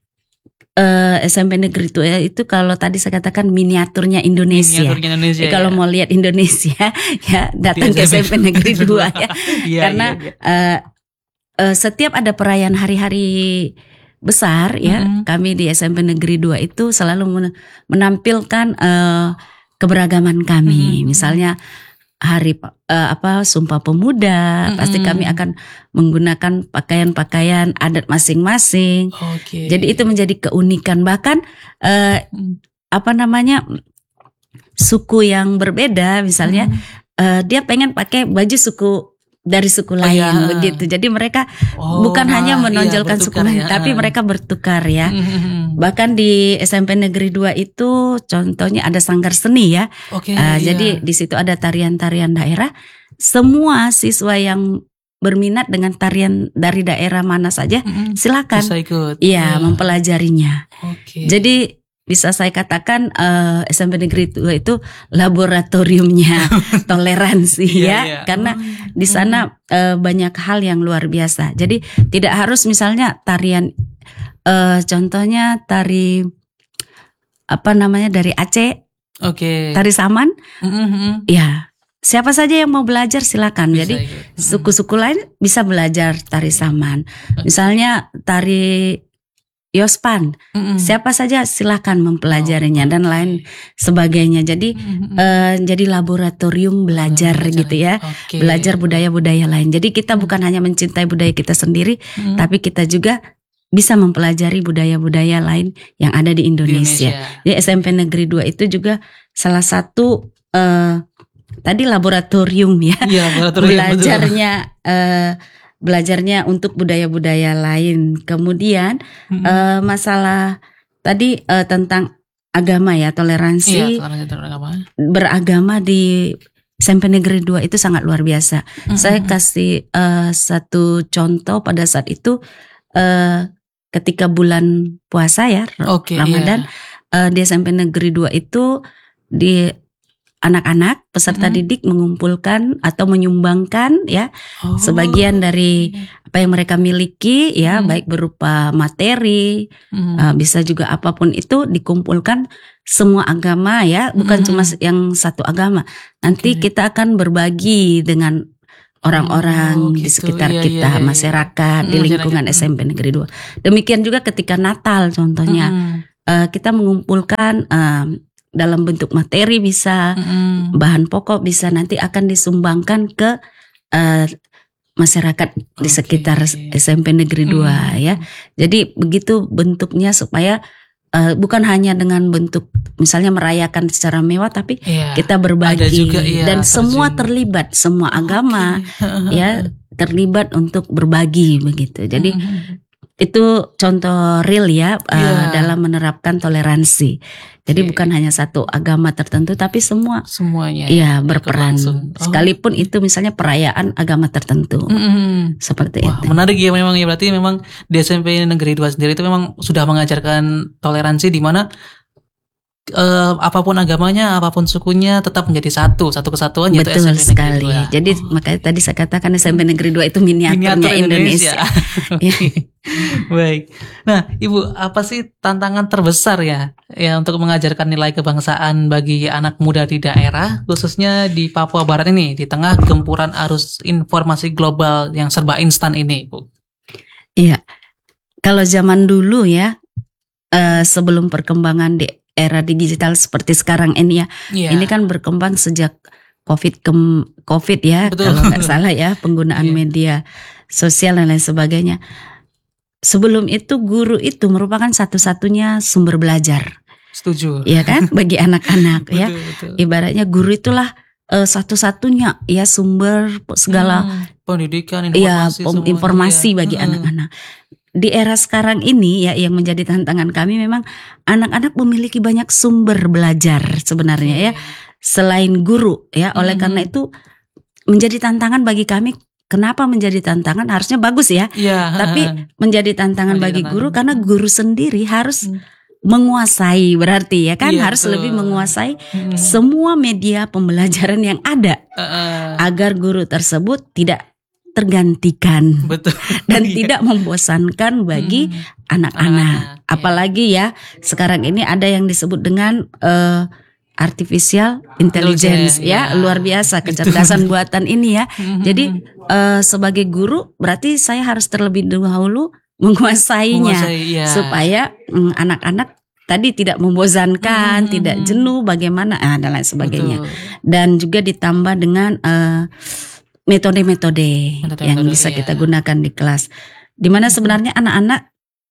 Uh, S M P Negeri itu ya, itu kalau tadi saya katakan miniaturnya Indonesia. Miniaturnya Indonesia. Jadi, ya. Kalau mau lihat Indonesia ya datang ke S M P Negeri dua ya. ya. Karena ya, ya. Uh, uh, setiap ada perayaan hari-hari besar ya, mm-hmm. kami di S M P Negeri dua itu selalu menampilkan uh, keberagaman kami. Mm-hmm. Misalnya hari uh, apa Sumpah Pemuda, mm-hmm. pasti kami akan menggunakan pakaian-pakaian adat masing-masing. Okay. Jadi itu menjadi keunikan, bahkan uh, apa namanya suku yang berbeda misalnya mm-hmm. uh, dia pengen pakai baju suku dari suku oh, lain ya. begitu. Jadi mereka oh, bukan nah, hanya menonjolkan iya, suku lain, ya. tapi mereka bertukar ya. Mm-hmm. Bahkan di S M P Negeri dua itu contohnya ada sanggar seni ya. Okay, uh, iya. Jadi di situ ada tarian-tarian daerah. Semua siswa yang berminat dengan tarian dari daerah mana saja mm-hmm. silakan. Bisa ikut. Iya, yeah. mempelajarinya. Okay. Jadi bisa saya katakan uh, S M P Negeri dua itu laboratoriumnya toleransi ya, yeah, yeah. karena oh. di sana uh, banyak hal yang luar biasa. Jadi tidak harus misalnya tarian, uh, contohnya tari apa namanya dari Aceh, okay. tari Saman, mm-hmm. ya siapa saja yang mau belajar silakan. Bisa, jadi mm-hmm. suku-suku lain bisa belajar tari Saman, okay. misalnya tari Yospan, mm-hmm. siapa saja silakan mempelajarinya oh, dan lain sebagainya. Jadi mm-hmm. uh, jadi laboratorium belajar oh, gitu ya, okay. belajar budaya-budaya lain. Jadi kita bukan hanya mencintai budaya kita sendiri, mm-hmm. tapi kita juga bisa mempelajari budaya-budaya lain yang ada di Indonesia. Indonesia. Jadi S M P Negeri dua itu juga salah satu uh, tadi laboratorium ya, ya laboratorium, belajarnya. Uh, belajarnya untuk budaya-budaya lain. Kemudian mm-hmm. uh, masalah tadi uh, tentang agama ya, toleransi iya, beragama di S M P Negeri dua itu sangat luar biasa. Mm-hmm. Saya kasih uh, satu contoh pada saat itu uh, ketika bulan puasa ya, okay, Ramadan, yeah. uh, di S M P Negeri dua itu di anak-anak peserta Mm-mm. didik mengumpulkan atau menyumbangkan ya Oh. sebagian dari apa yang mereka miliki ya, Mm. baik berupa materi, Mm. uh, bisa juga apapun itu dikumpulkan semua agama ya, bukan Mm. cuma yang satu agama. Nanti Oke. kita akan berbagi dengan orang-orang Oh, di gitu. sekitar Iya, kita, iya, iya, iya. masyarakat di Mm, lingkungan masyarakat. S M P Negeri dua. Demikian juga ketika Natal contohnya, Mm. uh, kita mengumpulkan um, dalam bentuk materi bisa, Mm. bahan pokok bisa, nanti akan disumbangkan ke uh, masyarakat di Oke. sekitar S M P Negeri dua Mm. ya. Jadi begitu bentuknya supaya uh, bukan hanya dengan bentuk misalnya merayakan secara mewah, tapi Iya. kita berbagi Ada juga, iya, dan semua terjun. terlibat, semua agama Oke. ya terlibat untuk berbagi begitu. Jadi Mm. itu contoh real ya uh, Iya. dalam menerapkan toleransi. Jadi Oke. bukan hanya satu agama tertentu, tapi semua semuanya ya ikut berperan. langsung. Oh. Sekalipun itu misalnya perayaan agama tertentu. Mm-mm. Seperti Wah, itu. menarik ya memang ya, berarti memang di S M P Negeri dua sendiri itu memang sudah mengajarkan toleransi di mana eh, apapun agamanya, apapun sukunya tetap menjadi satu, satu kesatuan yaitu S Betul M P Negeri sekali. dua. Jadi Oh. makanya tadi saya katakan S M P Negeri dua itu miniaturnya Miniatur Indonesia. Oke. Baik. Nah, Ibu, apa sih tantangan terbesar ya ya untuk mengajarkan nilai kebangsaan bagi anak muda di daerah, khususnya di Papua Barat ini, di tengah gempuran arus informasi global yang serba instan ini, Bu? Iya. Kalau zaman dulu ya, eh, sebelum perkembangan di era digital seperti sekarang ini ya, Iya. ini kan berkembang sejak COVID kem, COVID ya, Betul. kalau nggak salah ya, penggunaan Iya. media sosial dan lain sebagainya. Sebelum itu guru itu merupakan satu-satunya sumber belajar, Setuju. ya kan, bagi anak-anak ya. Betul, betul. Ibaratnya guru itulah eh, satu-satunya ya sumber segala Hmm, pendidikan, ya informasi, pem- semuanya. informasi bagi Hmm. anak-anak. Di era sekarang ini ya yang menjadi tantangan kami memang anak-anak memiliki banyak sumber belajar sebenarnya ya selain guru ya. Oleh Mhm. karena itu menjadi tantangan bagi kami. Kenapa menjadi tantangan? Harusnya bagus ya. Iya. Tapi menjadi tantangan Menjadi bagi tantangan. guru karena guru sendiri harus Hmm. menguasai, berarti ya kan, Iya, harus betul. lebih menguasai Hmm. semua media pembelajaran yang ada Uh-uh. agar guru tersebut tidak tergantikan Betul. dan Iya. tidak membosankan bagi Hmm. anak-anak. Anak-anak, iya. Apalagi ya sekarang ini ada yang disebut dengan eh, artificial intelligence Intelligence, ya, ya. luar biasa kecerdasan buatan ini ya. Hmm. Jadi eh, sebagai guru berarti saya harus terlebih dahulu menguasainya Menguasai, iya. supaya mm, anak-anak tadi tidak membosankan, Hmm. tidak jenuh, bagaimana ah, dan lain sebagainya. Betul. Dan juga ditambah dengan eh, metode-metode yang Metode-metode, bisa iya. kita gunakan di kelas. Dimana sebenarnya anak-anak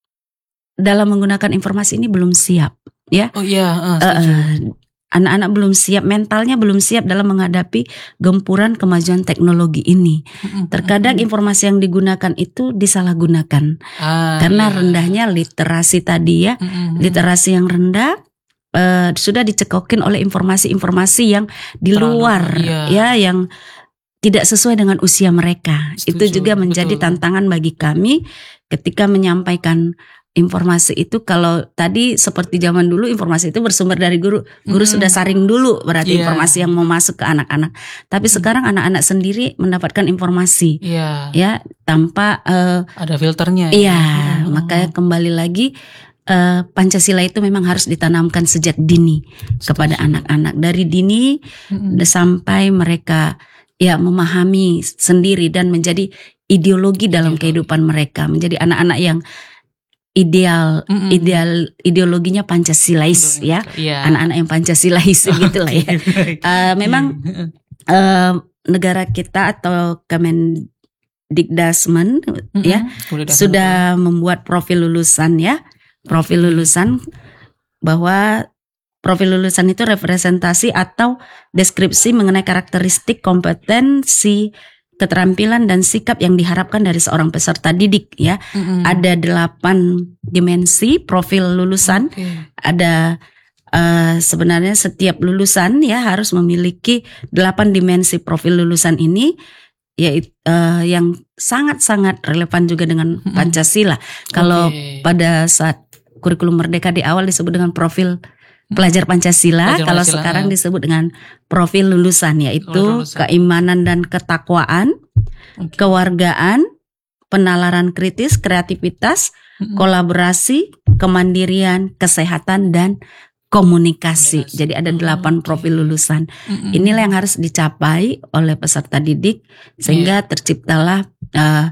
dalam menggunakan informasi ini belum siap, ya. Oh iya, uh, Eh, setuju. eh, anak-anak belum siap, mentalnya belum siap dalam menghadapi gempuran kemajuan teknologi ini. Hmm. Terkadang informasi yang digunakan itu disalahgunakan Ah, karena iya. rendahnya literasi tadi ya, Hmm. literasi yang rendah. eh, sudah dicekokin oleh informasi-informasi yang di Terlalu, luar, iya. ya, yang tidak sesuai dengan usia mereka. Setuju, Itu juga menjadi betul. tantangan bagi kami ketika menyampaikan informasi itu. Kalau tadi seperti zaman dulu informasi itu bersumber dari guru, guru Mm. sudah saring dulu berarti Iya. informasi yang mau masuk ke anak-anak. Tapi sekarang anak-anak sendiri mendapatkan informasi, Iya. ya, tanpa eh, Ada filternya. iya, Hmm. makanya kembali lagi eh, Pancasila itu memang harus ditanamkan sejak dini kepada anak-anak, dari dini Hmm. sampai mereka ya memahami sendiri dan menjadi ideologi dalam Ideologi. kehidupan mereka, menjadi anak-anak yang ideal, Mm-mm. ideal ideologinya Pancasilais ya, Iya. anak-anak yang Pancasilais gitu lah ya. Eh, memang eh, negara kita atau Kemendikdasmen ya sudah membuat profil lulusan ya, profil lulusan bahwa profil lulusan itu representasi atau deskripsi mengenai karakteristik, kompetensi, keterampilan dan sikap yang diharapkan dari seorang peserta didik ya. Mm-mm. Ada delapan dimensi profil lulusan. Oke. Ada eh, sebenarnya setiap lulusan ya harus memiliki delapan dimensi profil lulusan ini, yaitu eh, yang sangat-sangat relevan juga dengan Mm-mm. Pancasila. Kalau Oke. pada saat kurikulum Merdeka di awal disebut dengan profil pelajar Pancasila, Pelajar kalau Pancasila, sekarang ya. disebut dengan profil lulusan, yaitu Lulusan. keimanan dan ketakwaan, Oke. kewargaan, penalaran kritis, kreativitas, Mm-mm. kolaborasi, kemandirian, kesehatan, dan komunikasi. Komunikasi. Jadi ada Oh, delapan oke. profil lulusan. Mm-mm. Inilah yang harus dicapai oleh peserta didik sehingga terciptalah uh,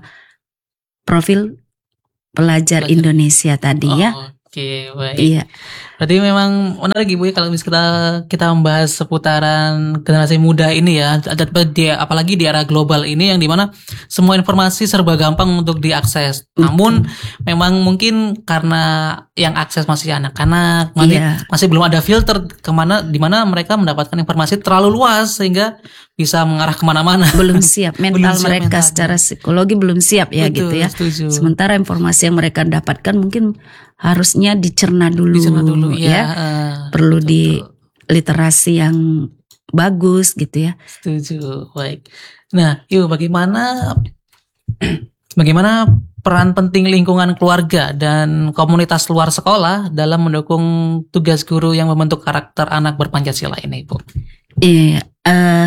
profil pelajar, Pelajar. Indonesia tadi Oh, ya. Oke, baik. Iya. Berarti memang menarik Ibu ya kalau bisa kita kita membahas seputaran generasi muda ini ya, ada dia apalagi di era global ini yang dimana semua informasi serba gampang untuk diakses. Betul. Namun memang mungkin karena yang akses masih anak-anak, masih, Iya. masih belum ada filter kemana, dimana mereka mendapatkan informasi terlalu luas sehingga bisa mengarah kemana-mana. Belum siap mental Belum siap mereka mentalnya. secara psikologi belum siap ya. Betul, gitu ya. setuju. Sementara informasi yang mereka dapatkan mungkin harusnya dicerna dulu, Dicerna dulu ya. ya. eh, Perlu betul, di betul. literasi yang bagus gitu ya. Setuju, baik. Nah, yuk bagaimana bagaimana peran penting lingkungan keluarga dan komunitas luar sekolah dalam mendukung tugas guru yang membentuk karakter anak berpancasila ini, Bu? Iya, eh,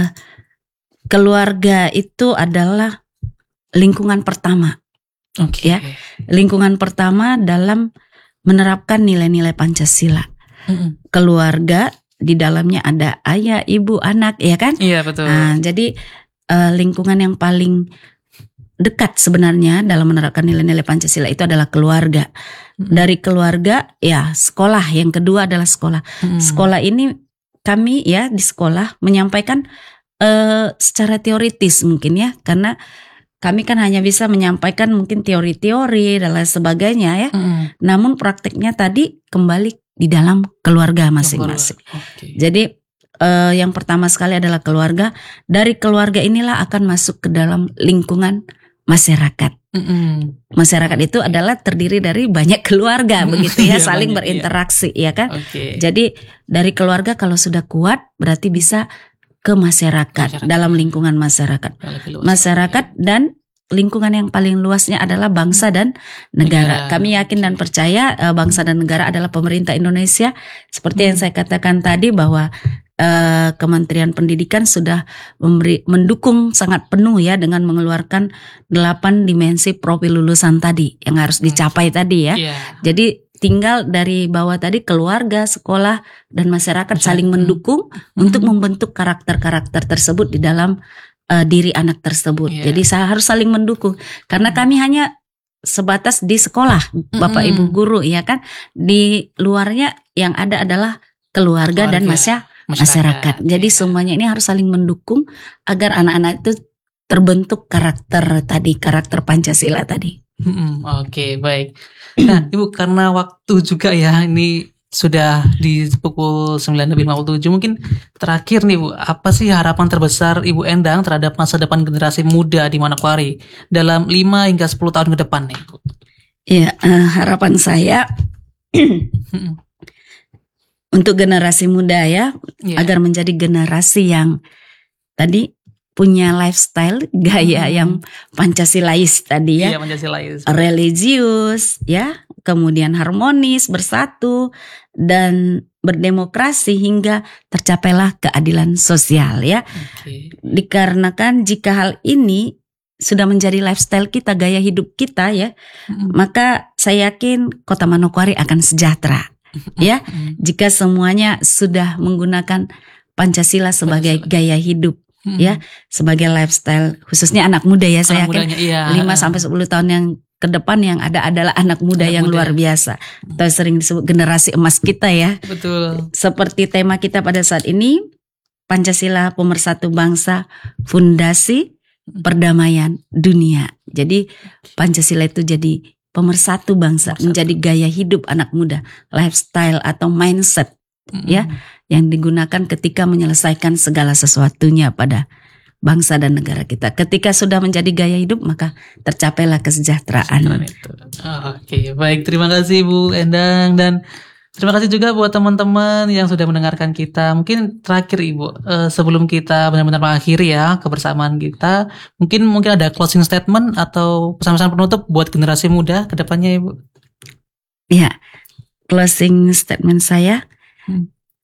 keluarga itu adalah lingkungan pertama, Oke. Ya. lingkungan pertama dalam menerapkan nilai-nilai Pancasila. Mm-mm. Keluarga di dalamnya ada ayah, ibu, anak, ya kan? Iya, betul. Nah, jadi eh, lingkungan yang paling dekat sebenarnya dalam menerapkan nilai-nilai Pancasila itu adalah keluarga. Mm-mm. Dari keluarga, ya sekolah. Yang kedua adalah sekolah. Mm-mm. Sekolah ini kami ya di sekolah menyampaikan eh, secara teoritis mungkin ya, karena kami kan hanya bisa menyampaikan mungkin teori-teori dan lain sebagainya ya. Mm-mm. Namun prakteknya tadi kembali di dalam keluarga masing-masing. Oke. Jadi eh, yang pertama sekali adalah keluarga. Dari keluarga inilah akan masuk ke dalam lingkungan masyarakat. Mm-mm. Masyarakat itu adalah terdiri dari banyak keluarga, begitu ya, Iya, saling banyak, berinteraksi, ya kan? Oke. Jadi dari keluarga kalau sudah kuat berarti bisa ke masyarakat, Masyarakat. dalam lingkungan masyarakat. Lebih luas. Masyarakat dan lingkungan yang paling luasnya adalah bangsa dan negara. Negara. Kami yakin dan percaya eh, bangsa dan negara adalah pemerintah Indonesia. Seperti yang Hmm. saya katakan tadi bahwa eh, Kementerian Pendidikan sudah memberi mendukung sangat penuh ya dengan mengeluarkan delapan dimensi profil lulusan tadi yang harus dicapai tadi ya. Iya. Jadi tinggal dari bawah tadi keluarga, sekolah, dan masyarakat saling mendukung untuk membentuk karakter-karakter tersebut di dalam uh, diri anak tersebut. Iya. Jadi saya harus saling mendukung karena kami hanya sebatas di sekolah, Bapak Mm-mm. Ibu guru, ya kan. Di luarnya yang ada adalah keluarga, dan Keluarga, masya- masyarakat. Jadi iya. semuanya ini harus saling mendukung agar anak-anak itu terbentuk karakter tadi, karakter Pancasila tadi. Mm-mm, Oke, baik. Nah, Ibu, karena waktu juga ya, ini sudah di pukul sembilan lebih lima puluh tujuh. Mungkin terakhir nih, Bu, apa sih harapan terbesar Ibu Endang terhadap masa depan generasi muda di Manokwari dalam lima hingga sepuluh tahun ke depan nih, Bu? Ya, eh, harapan saya Mm-mm. untuk generasi muda ya, Iya. agar menjadi generasi yang tadi punya lifestyle, gaya Hmm. yang Pancasilais tadi ya. Iya, Pancasilais. Religius ya, kemudian harmonis, bersatu, dan berdemokrasi hingga tercapailah keadilan sosial ya. Oke. Dikarenakan jika hal ini sudah menjadi lifestyle kita, gaya hidup kita ya, Mm-mm. maka saya yakin Kota Manokwari akan sejahtera ya. Mm-mm. Jika semuanya sudah menggunakan Pancasila sebagai Pancasila. gaya hidup, Mm-mm. ya, sebagai lifestyle, khususnya anak muda ya, saya Anak yakin mudanya, iya. lima sampai sepuluh tahun yang ke depan yang ada adalah anak muda Anak yang muda. luar biasa. Atau sering disebut generasi emas kita ya. Betul. Seperti tema kita pada saat ini, Pancasila pemersatu bangsa, fondasi perdamaian dunia. Jadi Pancasila itu jadi pemersatu bangsa, Pemersatu. menjadi gaya hidup anak muda, lifestyle atau mindset Mm-mm. ya, yang digunakan ketika menyelesaikan segala sesuatunya pada bangsa dan negara kita. Ketika sudah menjadi gaya hidup, maka tercapailah kesejahteraan. Itu. Oh, Oke, baik. Terima kasih Bu Endang, dan terima kasih juga buat teman-teman yang sudah mendengarkan kita. Mungkin terakhir Ibu, eh, sebelum kita benar-benar mengakhiri ya kebersamaan kita, mungkin mungkin ada closing statement atau pesan-pesan penutup buat generasi muda ke depannya, Ibu. Ya, closing statement saya, Hmm.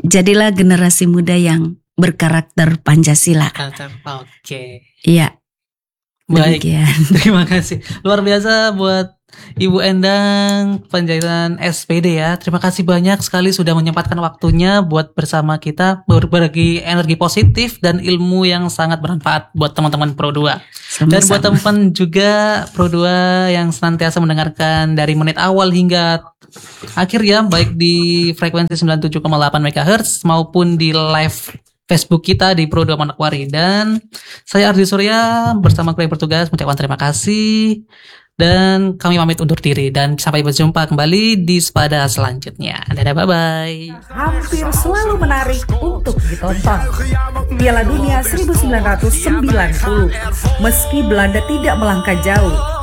jadilah generasi muda yang berkarakter Pancasila. Oke. Iya. Baik. Demikian. Terima kasih. Luar biasa buat Ibu Endang Panjaitan S P D ya. Terima kasih banyak sekali sudah menyempatkan waktunya buat bersama kita berbagi energi positif dan ilmu yang sangat bermanfaat buat teman-teman Pro dua. Sama-sama. Dan buat teman-teman juga Pro dua yang senantiasa mendengarkan dari menit awal hingga akhir ya, baik di frekuensi sembilan puluh tujuh koma delapan megahertz maupun di live Facebook kita di Pro dua Manokwari. Dan saya Ardi Surya bersama kru yang bertugas mengucapkan terima kasih. Dan kami pamit undur diri dan sampai berjumpa kembali di Spada selanjutnya. Dadah, bye-bye. Hampir selalu menarik untuk ditonton. Piala Dunia seribu sembilan ratus sembilan puluh. Meski Belanda tidak melangkah jauh,